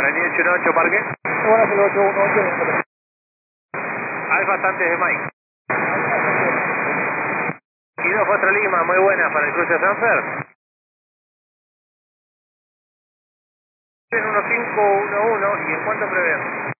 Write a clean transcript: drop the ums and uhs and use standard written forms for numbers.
Guaraní 818 Parque. Ahora se lo 818. Alfa antes de Mike. Y 2 Lima, muy buena para el cruce de Sanfer. 1511 y en cuánto prevén.